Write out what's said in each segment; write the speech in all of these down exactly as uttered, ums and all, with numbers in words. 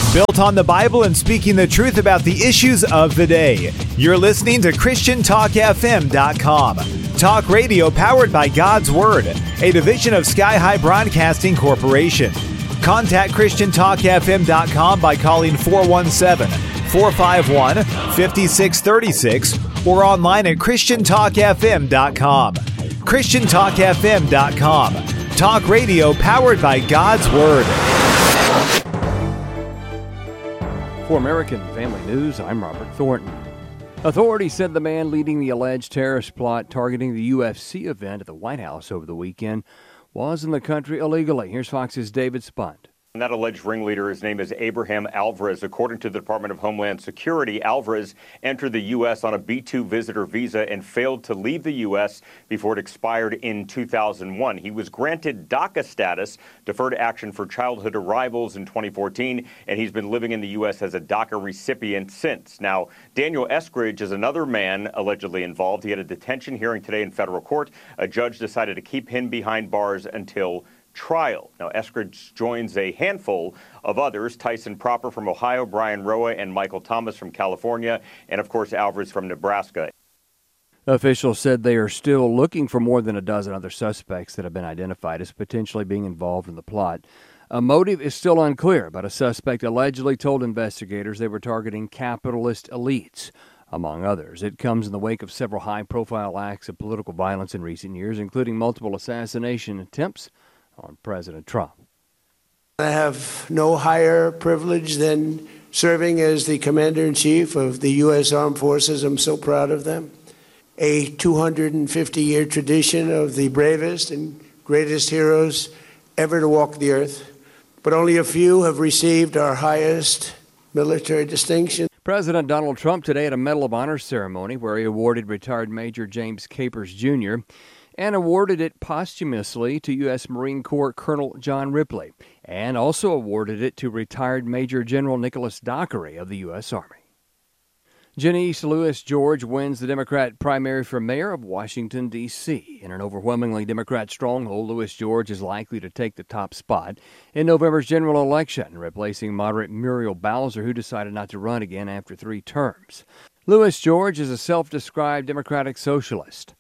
Built on the Bible and speaking the truth about the issues of the day. You're listening to Christian Talk F M dot com. Talk radio powered by God's Word, a division of Sky High Broadcasting Corporation. Contact Christian Talk F M dot com by calling four one seven, four five one, five six three six or online at Christian Talk F M dot com. Christian Talk F M dot com. Talk radio powered by God's Word. For American Family News, I'm Robert Thornton. Authorities said the man leading the alleged terrorist plot targeting the U F C event at the White House over the weekend was in the country illegally. Here's Fox's David Spunt. And that alleged ringleader, his name is Abraham Alvarez. According to the Department of Homeland Security, Alvarez entered the U S on a B two visitor visa and failed to leave the U S before it expired in two thousand one. He was granted DACA status, deferred action for childhood arrivals, in twenty fourteen, and he's been living in the U S as a DACA recipient since. Now, Daniel Eskridge is another man allegedly involved. He had a detention hearing today in federal court. A judge decided to keep him behind bars until trial. Now, Eskridge joins a handful of others, Tyson Proper from Ohio, Brian Roa, and Michael Thomas from California, and of course Alvarez from Nebraska. Officials said they are still looking for more than a dozen other suspects that have been identified as potentially being involved in the plot. A motive is still unclear, but a suspect allegedly told investigators they were targeting capitalist elites, among others. It comes in the wake of several high-profile acts of political violence in recent years, including multiple assassination attempts on President Trump. I have no higher privilege than serving as the Commander-in-Chief of the U S Armed Forces. I'm so proud of them. A two hundred fifty year tradition of the bravest and greatest heroes ever to walk the earth. But only a few have received our highest military distinction. President Donald Trump today at a Medal of Honor ceremony where he awarded retired Major James Capers Junior and awarded it posthumously to U S Marine Corps Colonel John Ripley, and also awarded it to retired Major General Nicholas Dockery of the U S Army. Janice Lewis George wins the Democrat primary for mayor of Washington, D C In an overwhelmingly Democrat stronghold, Lewis George is likely to take the top spot in November's general election, replacing moderate Muriel Bowser, who decided not to run again after three terms. Lewis George is a self-described Democratic socialist.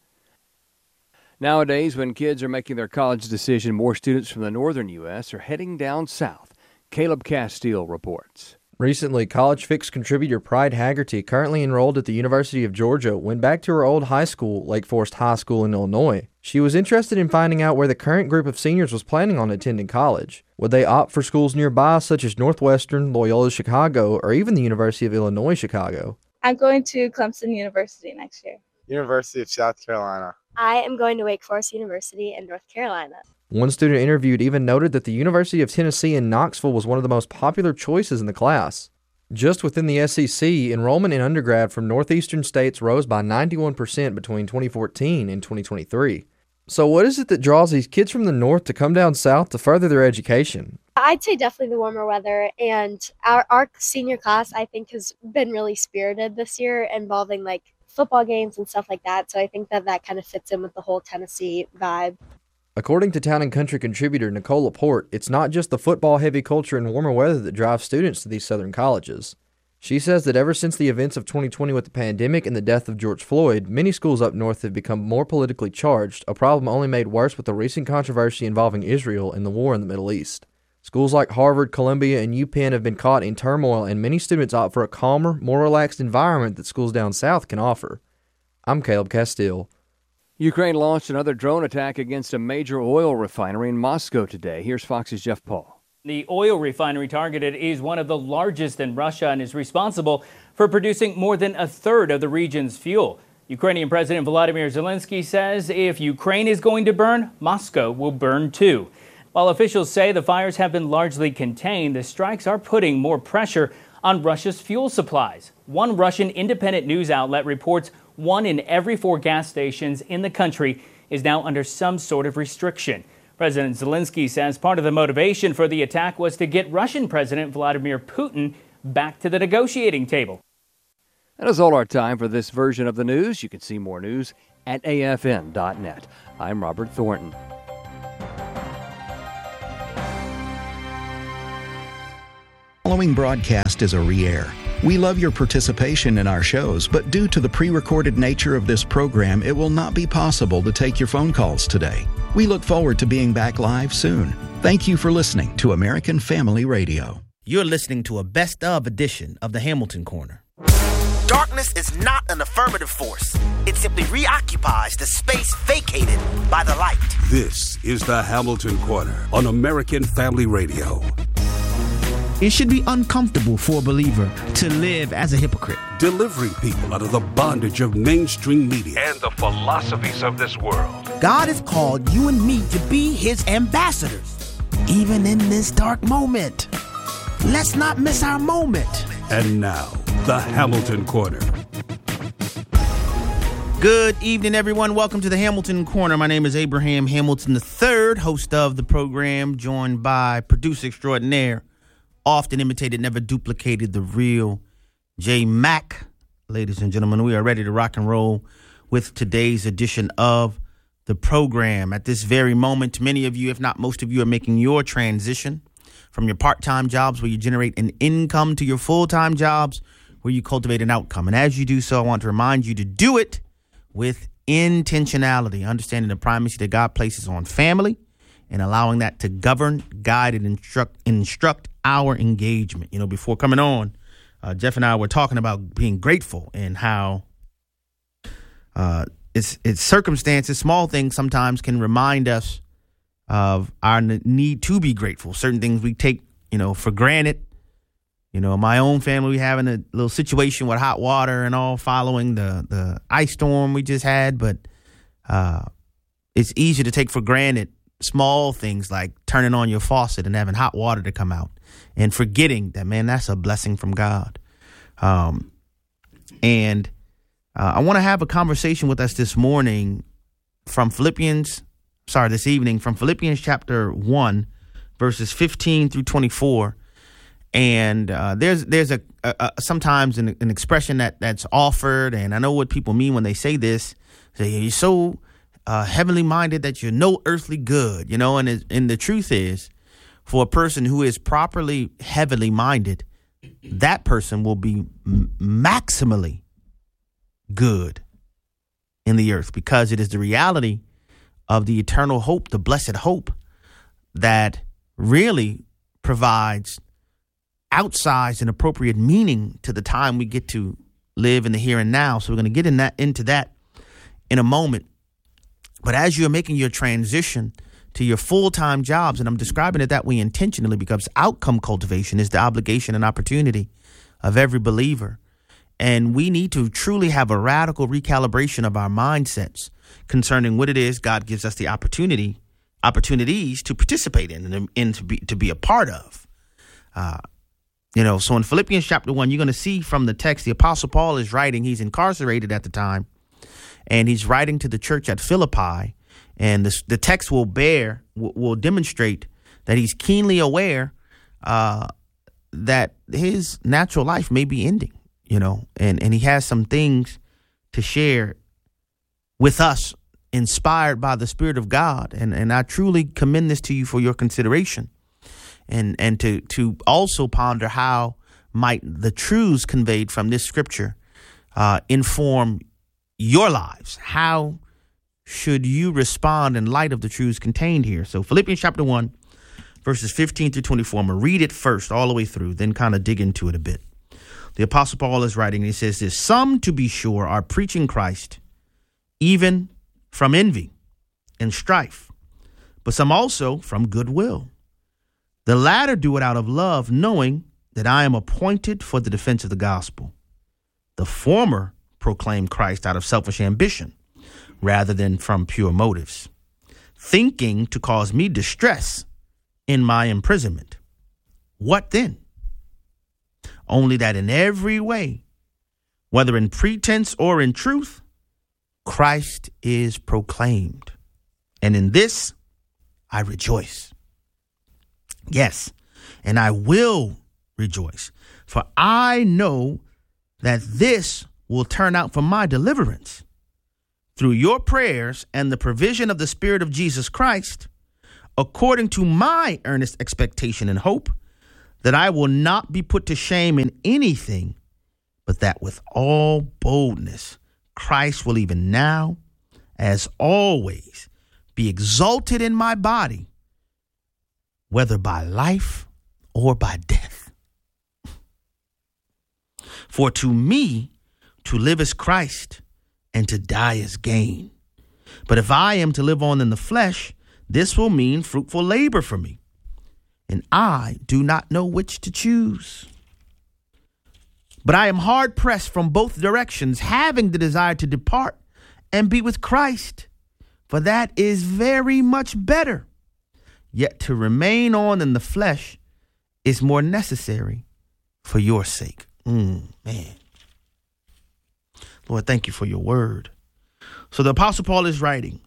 Nowadays, when kids are making their college decision, more students from the northern U S are heading down south. Caleb Castile reports. Recently, College Fix contributor Pride Haggerty, currently enrolled at the University of Georgia, went back to her old high school, Lake Forest High School in Illinois. She was interested in finding out where the current group of seniors was planning on attending college. Would they opt for schools nearby, such as Northwestern, Loyola Chicago, or even the University of Illinois Chicago? I'm going to Clemson University next year. University of South Carolina. I am going to Wake Forest University in North Carolina. One student interviewed even noted that the University of Tennessee in Knoxville was one of the most popular choices in the class. Just within the S E C, enrollment in undergrad from northeastern states rose by ninety-one percent between twenty fourteen and twenty twenty-three. So what is it that draws these kids from the north to come down south to further their education? I'd say definitely the warmer weather, and our, our senior class, I think, has been really spirited this year, involving like football games and stuff like that. So I think that that kind of fits in with the whole Tennessee vibe. According to Town and Country contributor Nicole Laporte, it's not just the football-heavy culture and warmer weather that drives students to these southern colleges. She says that ever since the events of twenty twenty with the pandemic and the death of George Floyd, many schools up north have become more politically charged, a problem only made worse with the recent controversy involving Israel and the war in the Middle East. Schools like Harvard, Columbia, and UPenn have been caught in turmoil, and many students opt for a calmer, more relaxed environment that schools down south can offer. I'm Caleb Castile. Ukraine launched another drone attack against a major oil refinery in Moscow today. Here's Fox's Jeff Paul. The oil refinery targeted is one of the largest in Russia and is responsible for producing more than a third of the region's fuel. Ukrainian President Volodymyr Zelensky says if Ukraine is going to burn, Moscow will burn too. While officials say the fires have been largely contained, the strikes are putting more pressure on Russia's fuel supplies. One Russian independent news outlet reports one in every four gas stations in the country is now under some sort of restriction. President Zelensky says part of the motivation for the attack was to get Russian President Vladimir Putin back to the negotiating table. That is all our time for this version of the news. You can see more news at A F N dot net. I'm Robert Thornton. following broadcast is a re-air. We love your participation in our shows, but due to the pre-recorded nature of this program, it will not be possible to take your phone calls today. We look forward to being back live soon. Thank you for listening to American Family Radio. You're listening to a best of edition of the Hamilton Corner. Darkness is not an affirmative force. It simply reoccupies the space vacated by the light. This is the Hamilton Corner on American Family Radio. It should be uncomfortable for a believer to live as a hypocrite. Delivering people out of the bondage of mainstream media and the philosophies of this world. God has called you and me to be his ambassadors, even in this dark moment. Let's not miss our moment. And now, the Hamilton Corner. Good evening, everyone. Welcome to the Hamilton Corner. My name is Abraham Hamilton the third, host of the program, joined by producer extraordinaire, often imitated, never duplicated, the real J Mac. Ladies and gentlemen, we are ready to rock and roll with today's edition of the program. At this very moment, many of you, if not most of you, are making your transition from your part-time jobs where you generate an income to your full-time jobs where you cultivate an outcome. And as you do so, I want to remind you to do it with intentionality, understanding the primacy that God places on family and allowing that to govern, guide, and instruct, instruct our engagement. You know, before coming on, uh, Jeff and I were talking about being grateful and how uh, it's, it's circumstances, small things sometimes can remind us of our need to be grateful. Certain things we take, you know, for granted. You know, my own family, we having a little situation with hot water and all following the, the ice storm we just had. But uh, it's easy to take for granted small things like turning on your faucet and having hot water to come out and forgetting that, man, that's a blessing from God. Um, and uh, I want to have a conversation with us this morning from Philippians, sorry, this evening from Philippians chapter one, verses fifteen through twenty-four. And uh, there's there's a, a, a sometimes an, an expression that that's offered, and I know what people mean when they say this. Say you're so uh, heavenly minded that you're no earthly good, you know. And it, and the truth is, for a person who is properly heavenly minded, that person will be m- maximally good in the earth, because it is the reality of the eternal hope, the blessed hope, that really provides outsized and appropriate meaning to the time we get to live in the here and now. So we're going to get in that into that in a moment. But as you're making your transition to your full-time jobs, and I'm describing it that way intentionally because outcome cultivation is the obligation and opportunity of every believer. And we need to truly have a radical recalibration of our mindsets concerning what it is God gives us the opportunity, opportunities to participate in and, and to be to be a part of. Uh, You know, so in Philippians chapter one, you're going to see from the text, the Apostle Paul is writing. He's incarcerated at the time, and he's writing to the church at Philippi. And the, the text will bear, will, will demonstrate that he's keenly aware uh, that his natural life may be ending, you know, and, and he has some things to share with us inspired by the Spirit of God. And, and I truly commend this to you for your consideration. And and to, to also ponder how might the truths conveyed from this scripture uh, inform your lives. How should you respond in light of the truths contained here? So Philippians chapter one, verses fifteen through twenty-four. I'm going to read it first all the way through, then kind of dig into it a bit. The Apostle Paul is writing, and he says this: some, to be sure, are preaching Christ, even from envy and strife, but some also from goodwill. The latter do it out of love, knowing that I am appointed for the defense of the gospel. The former proclaim Christ out of selfish ambition rather than from pure motives, thinking to cause me distress in my imprisonment. What then? Only that in every way, whether in pretense or in truth, Christ is proclaimed. And in this I rejoice. Yes, and I will rejoice, for I know that this will turn out for my deliverance. Through your prayers and the provision of the Spirit of Jesus Christ, according to my earnest expectation and hope, that I will not be put to shame in anything, but that with all boldness Christ will even now, as always, be exalted in my body, whether by life or by death. For to me, to live is Christ, and to die is gain. But if I am to live on in the flesh, this will mean fruitful labor for me, and I do not know which to choose. But I am hard pressed from both directions, having the desire to depart and be with Christ, for that is very much better. Yet to remain on in the flesh is more necessary for your sake. Mm, man. Lord, thank you for your word. So the Apostle Paul is writing,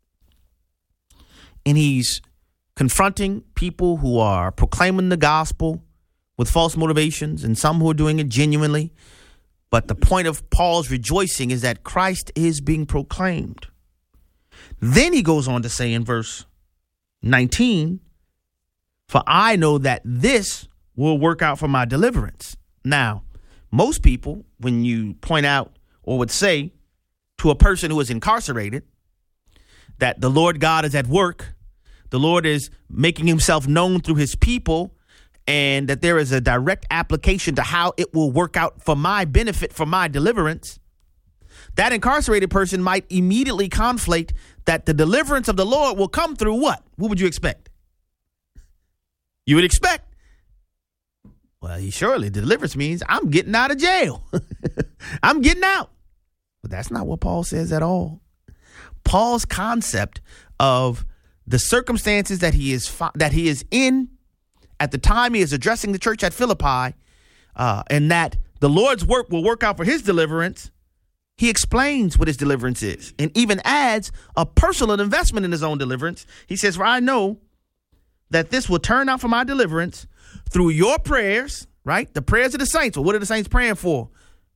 and he's confronting people who are proclaiming the gospel with false motivations and some who are doing it genuinely. But the point of Paul's rejoicing is that Christ is being proclaimed. Then he goes on to say in verse nineteen, for I know that this will work out for my deliverance. Now, most people, when you point out or would say to a person who is incarcerated that the Lord God is at work, the Lord is making himself known through his people, and that there is a direct application to how it will work out for my benefit, for my deliverance, that incarcerated person might immediately conflate that the deliverance of the Lord will come through what? What would you expect? You would expect, well, he surely deliverance means I'm getting out of jail. I'm getting out. But that's not what Paul says at all. Paul's concept of the circumstances that he is fi- that he is in at the time he is addressing the church at Philippi, uh, and that the Lord's work will work out for his deliverance, he explains what his deliverance is and even adds a personal investment in his own deliverance. He says, for I know that this will turn out for my deliverance through your prayers, right? The prayers of the saints. Well, what are the saints praying for?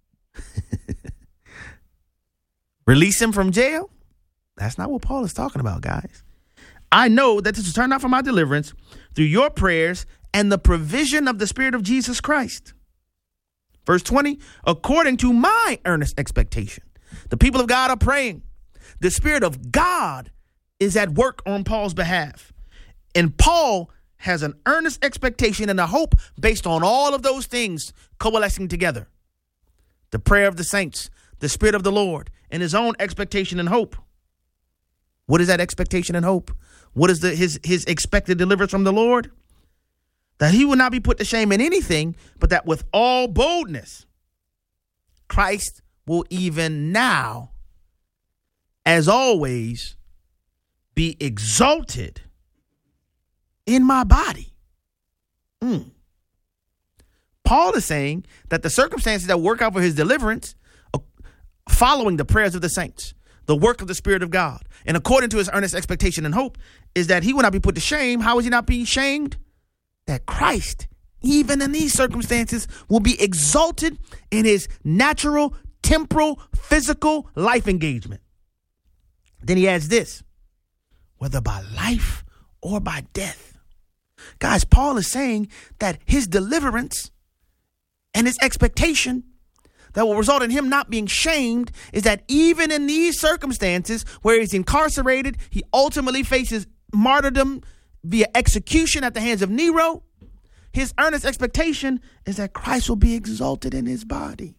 Release him from jail? That's not what Paul is talking about, guys. I know that this will turn out for my deliverance through your prayers and the provision of the Spirit of Jesus Christ. Verse twenty, according to my earnest expectation. The people of God are praying. The Spirit of God is at work on Paul's behalf. And Paul has an earnest expectation and a hope based on all of those things coalescing together. The prayer of the saints, the Spirit of the Lord, and his own expectation and hope. What is that expectation and hope? What is the his his expected deliverance from the Lord? That he will not be put to shame in anything, but that with all boldness, Christ will even now, as always, be exalted in my body. Mm. Paul is saying that the circumstances that work out for his deliverance, following the prayers of the saints, the work of the Spirit of God, and according to his earnest expectation and hope, is that he will not be put to shame. How is he not being shamed? That Christ, even in these circumstances, will be exalted in his natural, temporal, physical life engagement. Then he adds this, whether by life or by death. Guys, Paul is saying that his deliverance and his expectation that will result in him not being shamed is that even in these circumstances where he's incarcerated, he ultimately faces martyrdom via execution at the hands of Nero. His earnest expectation is that Christ will be exalted in his body.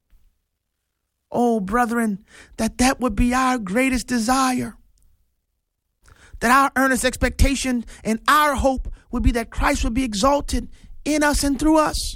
Oh, brethren, that that would be our greatest desire. That our earnest expectation and our hope would be that Christ would be exalted in us and through us.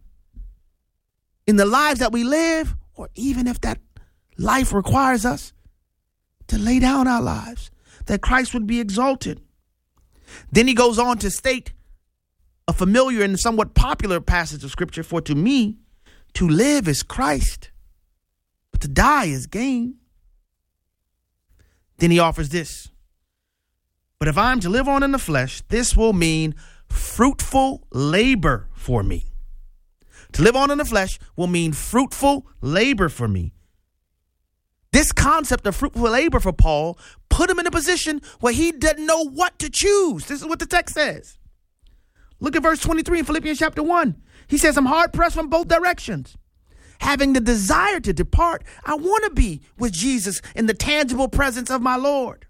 In the lives that we live, or even if that life requires us to lay down our lives, that Christ would be exalted. Then he goes on to state a familiar and somewhat popular passage of scripture, for to me, to live is Christ, but to die is gain. Then he offers this, but if I'm to live on in the flesh, this will mean fruitful labor for me. To live on in the flesh will mean fruitful labor for me. This concept of fruitful labor for Paul put him in a position where he didn't know what to choose. This is what the text says. Look at verse twenty-three in Philippians chapter one. He says, I'm hard pressed from both directions. Having the desire to depart, I want to be with Jesus in the tangible presence of my Lord.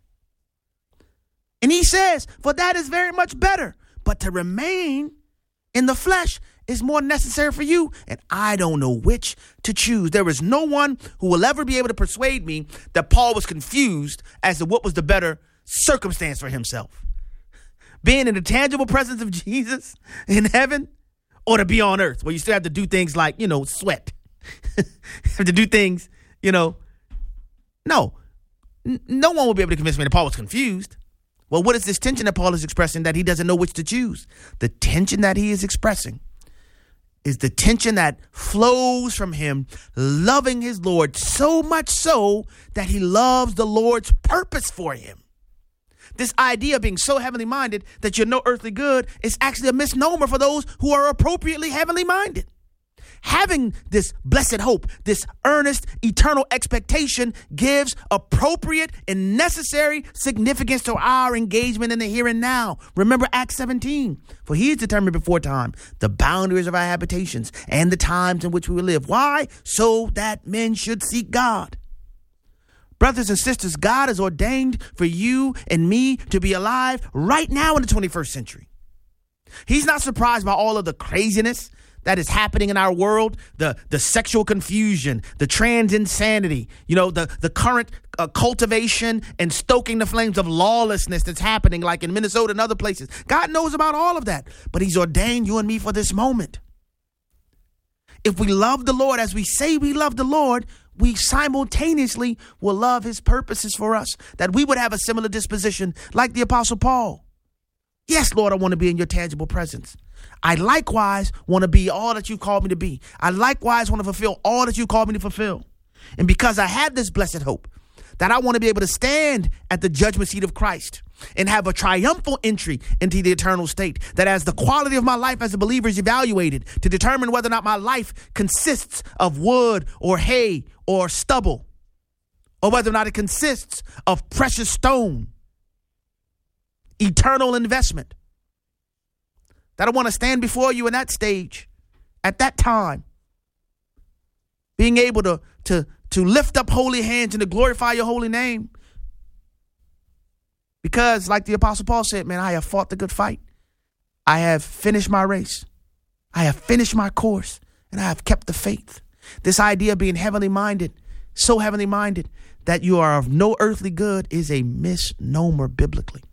And he says, for that is very much better. But to remain in the flesh is more necessary for you. And I don't know which to choose. There is no one who will ever be able to persuade me that Paul was confused as to what was the better circumstance for himself. Being in the tangible presence of Jesus in heaven, or to be on earth where you still have to do things like, you know, sweat. Have to do things, you know. No, N- no one will be able to convince me that Paul was confused. Well, what is this tension that Paul is expressing that he doesn't know which to choose? The tension that he is expressing is the tension that flows from him loving his Lord so much so that he loves the Lord's purpose for him. This idea of being so heavenly minded that you're no earthly good is actually a misnomer for those who are appropriately heavenly minded. Having this blessed hope, this earnest, eternal expectation gives appropriate and necessary significance to our engagement in the here and now. Remember Acts seventeen, for he is determined before time the boundaries of our habitations and the times in which we will live. Why? So that men should seek God. Brothers and sisters, God has ordained for you and me to be alive right now in the twenty-first century. He's not surprised by all of the craziness that is happening in our world, the the sexual confusion, the trans insanity, you know, the, the current uh, cultivation and stoking the flames of lawlessness that's happening like in Minnesota and other places. God knows about all of that, but he's ordained you and me for this moment. If we love the Lord as we say we love the Lord, we simultaneously will love his purposes for us, that we would have a similar disposition like the Apostle Paul. Yes, Lord, I want to be in your tangible presence. I likewise want to be all that you called me to be. I likewise want to fulfill all that you called me to fulfill. And because I have this blessed hope that I want to be able to stand at the judgment seat of Christ and have a triumphal entry into the eternal state, that as the quality of my life as a believer is evaluated to determine whether or not my life consists of wood or hay or stubble, or whether or not it consists of precious stone, eternal investment, that I want to stand before you in that stage, at that time, being able to, to, to lift up holy hands and to glorify your holy name. Because like the Apostle Paul said, man, I have fought the good fight. I have finished my race. I have finished my course, and I have kept the faith. This idea of being heavenly minded, so heavenly minded that you are of no earthly good is a misnomer biblically.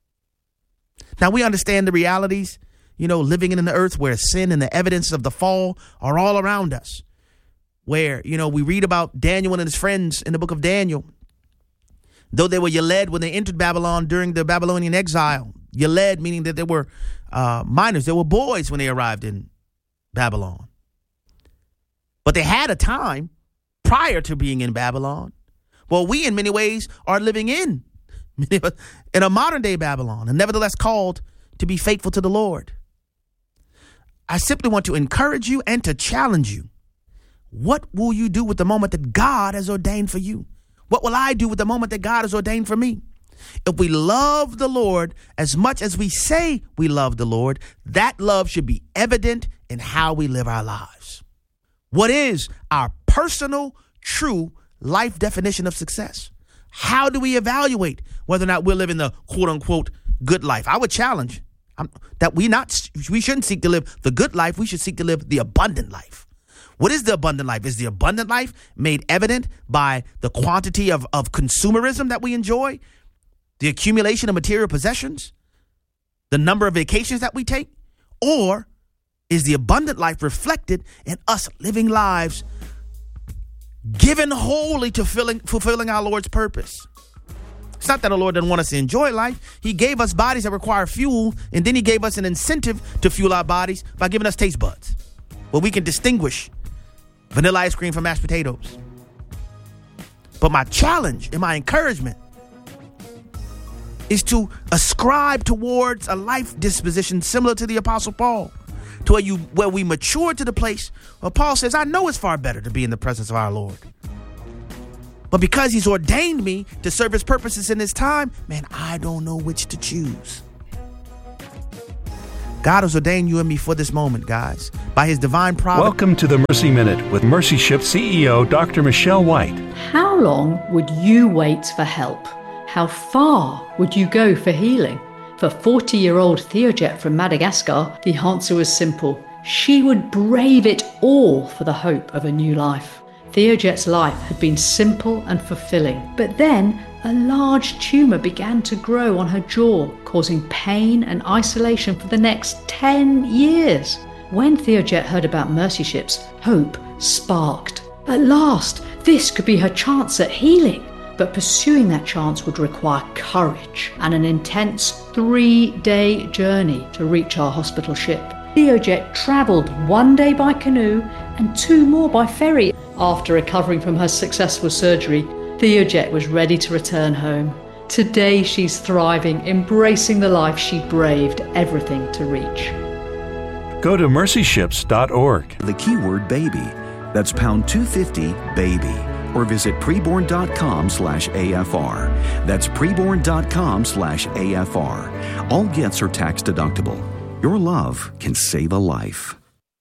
Now we understand the realities, you know, living in the earth where sin and the evidence of the fall are all around us. Where, you know, we read about Daniel and his friends in the book of Daniel. Though they were Yaled when they entered Babylon during the Babylonian exile. Yaled meaning that they were uh, minors. They were boys when they arrived in Babylon. But they had a time prior to being in Babylon. Well, we in many ways are living in, in a modern day Babylon, and nevertheless called to be faithful to the Lord. I simply want to encourage you and to challenge you. What will you do with the moment that God has ordained for you? What will I do with the moment that God has ordained for me? If we love the Lord as much as we say we love the Lord, that love should be evident in how we live our lives. What is our personal, true life definition of success? How do we evaluate whether or not we're living the quote unquote good life? I would challenge um, that we not we shouldn't seek to live the good life. We should seek to live the abundant life. What is the abundant life? Is the abundant life made evident by the quantity of, of consumerism that we enjoy, the accumulation of material possessions, the number of vacations that we take? Or is the abundant life reflected in us living lives given wholly to filling, fulfilling our Lord's purpose? It's not that the Lord doesn't want us to enjoy life. He gave us bodies that require fuel, and then he gave us an incentive to fuel our bodies by giving us taste buds, where we can distinguish vanilla ice cream from mashed potatoes. But my challenge and my encouragement is to ascribe towards a life disposition similar to the Apostle Paul, to where you where we mature to the place where Paul says, I know it's far better to be in the presence of our Lord. But because he's ordained me to serve his purposes in this time, man, I don't know which to choose. God has ordained you and me for this moment, guys. By his divine providence. Welcome to the Mercy Minute with Mercy Ship C E O Doctor Michelle White. How long would you wait for help? How far would you go for healing? For forty-year-old Theojet from Madagascar, the answer was simple. She would brave it all for the hope of a new life. Theojet's life had been simple and fulfilling, but then a large tumour began to grow on her jaw, causing pain and isolation for the next ten years. When Theojet heard about Mercy Ships, hope sparked. At last, this could be her chance at healing. But pursuing that chance would require courage and an intense three-day journey to reach our hospital ship. Theojet travelled one day by canoe and two more by ferry. After recovering from her successful surgery, Theojet was ready to return home. Today she's thriving, embracing the life she braved everything to reach. Go to mercy ships dot org. The keyword baby. That's pound two fifty baby. Or visit preborn.com slash AFR. That's preborn.com slash AFR. All gifts are tax deductible. Your love can save a life.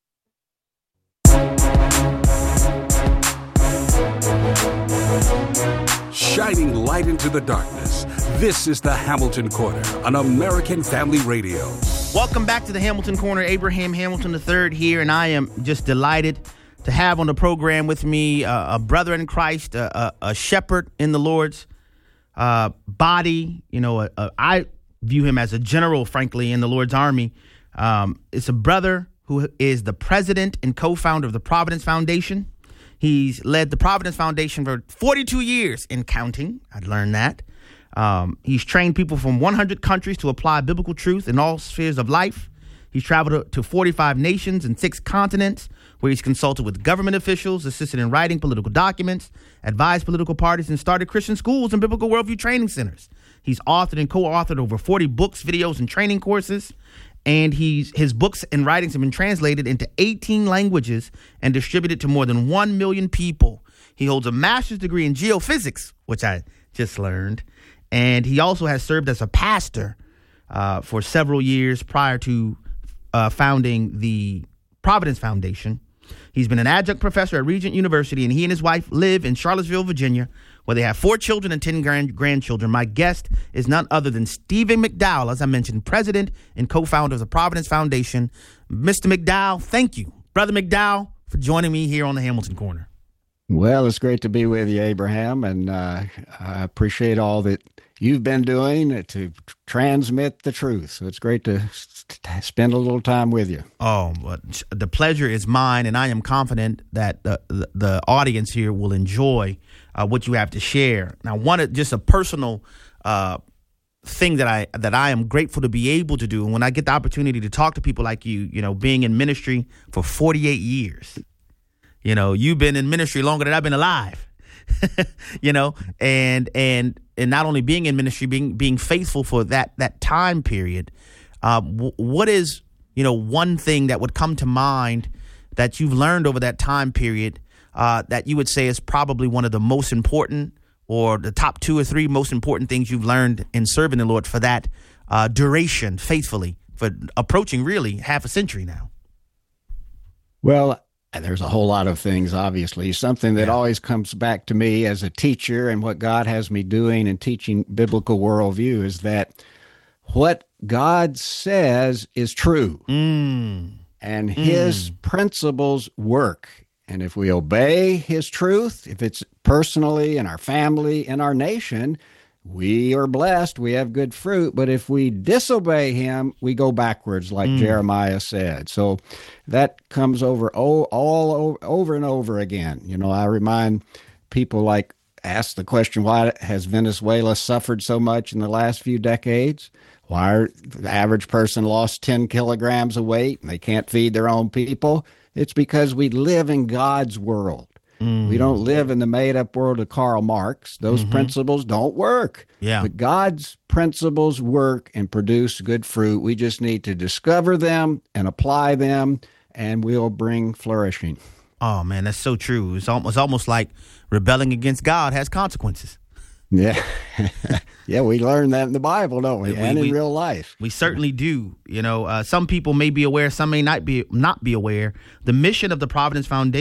Shining light into the darkness. This is the Hamilton Corner on American Family Radio. Welcome back to the Hamilton Corner. Abraham Hamilton the third here, and I am just delighted to have on the program with me uh, a brother in Christ, a, a, a shepherd in the Lord's uh, body. You know, a, a, I view him as a general, frankly, in the Lord's army. Um, it's a brother who is the president and co-founder of the Providence Foundation. He's led the Providence Foundation for forty-two years and counting. I'd learned that. Um, he's trained people from one hundred countries to apply biblical truth in all spheres of life. He's traveled to forty-five nations and six continents, where he's consulted with government officials, assisted in writing political documents, advised political parties, and started Christian schools and biblical worldview training centers. He's authored and co-authored over forty books, videos, and training courses. And he's his books and writings have been translated into eighteen languages and distributed to more than one million people. He holds a master's degree in geophysics, which I just learned. And he also has served as a pastor uh, for several years prior to uh, founding the Providence Foundation. He's been an adjunct professor at Regent University, and he and his wife live in Charlottesville, Virginia, where they have four children and ten grand- grandchildren. My guest is none other than Stephen McDowell, as I mentioned, president and co-founder of the Providence Foundation. Mister McDowell, thank you, Brother McDowell, for joining me here on the Hamilton Corner. Well, it's great to be with you, Abraham, and uh, I appreciate all that you've been doing to transmit the truth. So it's great to spend a little time with you. Oh, the pleasure is mine, and I am confident that the, the, the audience here will enjoy uh, what you have to share. Now, one just a personal uh, thing that I that I am grateful to be able to do, and when I get the opportunity to talk to people like you, you know, being in ministry for forty-eight years, you know, you've been in ministry longer than I've been alive, you know, and and and not only being in ministry, being being faithful for that that time period. Uh, w- what is, you know, one thing that would come to mind that you've learned over that time period uh, that you would say is probably one of the most important, or the top two or three most important things you've learned in serving the Lord for that uh, duration, faithfully, for approaching really half a century now? Well, there's a whole lot of things, obviously. Something that Yeah. always comes back to me as a teacher and what God has me doing and teaching biblical worldview is that what God says is true. Mm. And his Mm. principles work. And if we obey his truth, if it's personally in our family, in our nation, we are blessed, we have good fruit. But if we disobey him, we go backwards, like Mm. Jeremiah said. So that comes over oh, all over, over and over again. You know, I remind people, like, ask the question, why has Venezuela suffered so much in the last few decades? Why are the average person lost ten kilograms of weight and they can't feed their own people? It's because we live in God's world. Mm. We don't live in the made-up world of Karl Marx. Those Mhm. principles don't work. Yeah. But God's principles work and produce good fruit. We just need to discover them and apply them, and we'll bring flourishing. Oh, man, that's so true. It's almost, it's almost like rebelling against God has consequences. Yeah. Yeah, we learn that in the Bible, don't we? we and in we, real life. We certainly do. You know, uh, some people may be aware, some may not be not be aware. The mission of the Providence Foundation